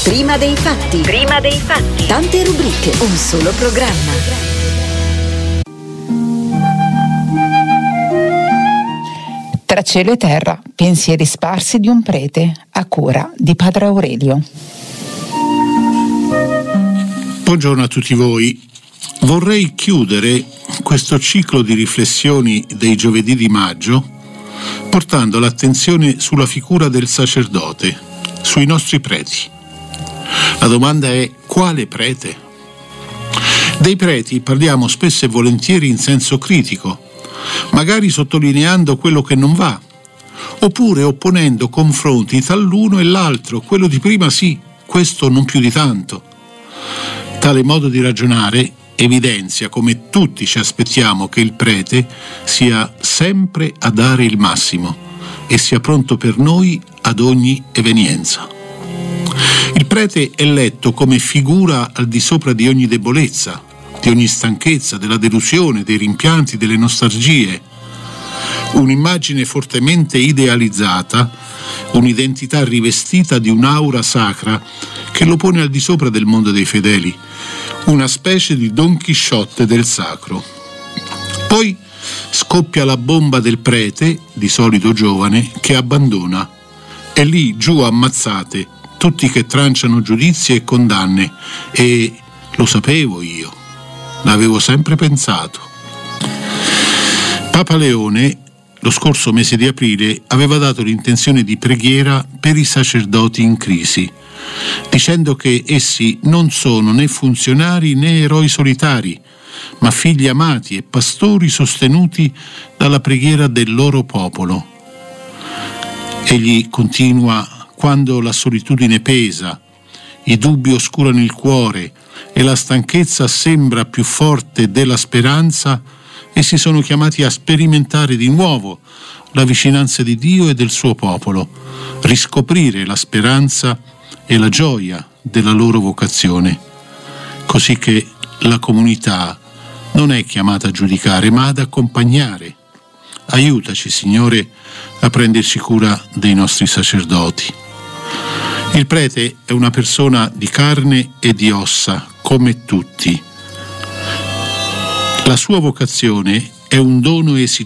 Prima dei fatti. Prima dei fatti. Tante rubriche, un solo programma. Tra cielo e terra, pensieri sparsi di un prete, a cura di Padre Aurelio. Buongiorno a tutti voi. Vorrei chiudere questo ciclo di riflessioni dei giovedì di maggio portando l'attenzione sulla figura del sacerdote, sui nostri preti. La domanda è: quale prete? Dei preti parliamo spesso e volentieri in senso critico, magari sottolineando quello che non va, oppure opponendo confronti tra l'uno e l'altro, quello di prima sì, questo non più di tanto. Tale modo di ragionare evidenzia come tutti ci aspettiamo che il prete sia sempre a dare il massimo e sia pronto per noi ad ogni evenienza. Il prete è letto come figura al di sopra di ogni debolezza, di ogni stanchezza, della delusione, dei rimpianti, delle nostalgie. Un'immagine fortemente idealizzata, un'identità rivestita di un'aura sacra che lo pone al di sopra del mondo dei fedeli, una specie di Don Chisciotte del sacro. Poi scoppia la bomba del prete, di solito giovane, che abbandona. E lì giù ammazzate tutti che tranciano giudizi e condanne, e lo sapevo io, l'avevo sempre pensato. Papa Leone, lo scorso mese di aprile, aveva dato l'intenzione di preghiera per i sacerdoti in crisi, dicendo che essi non sono né funzionari né eroi solitari, ma figli amati e pastori sostenuti dalla preghiera del loro popolo. Egli continua: quando la solitudine pesa, i dubbi oscurano il cuore e la stanchezza sembra più forte della speranza, essi sono chiamati a sperimentare di nuovo la vicinanza di Dio e del suo popolo, riscoprire la speranza e la gioia della loro vocazione, così che la comunità non è chiamata a giudicare, ma ad accompagnare. Aiutaci, Signore, a prenderci cura dei nostri sacerdoti. Il prete è una persona di carne e di ossa, come tutti. La sua vocazione è un dono esigido